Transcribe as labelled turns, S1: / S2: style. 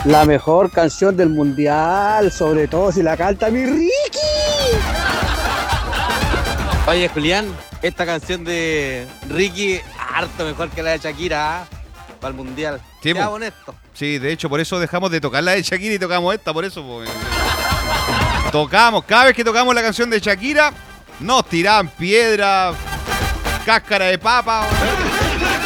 S1: La mejor canción del mundial, sobre todo si la canta mi Ricky.
S2: Oye, Julián, esta canción de Ricky, harto mejor que la de Shakira, para el mundial.
S3: Sí,
S2: Ya,
S3: po.
S2: honesto.
S3: Sí, de hecho, por eso dejamos de tocar la de Shakira y tocamos esta, por eso. Tocamos, cada vez que tocamos la canción de Shakira, nos tiraban piedras, cáscara de papa.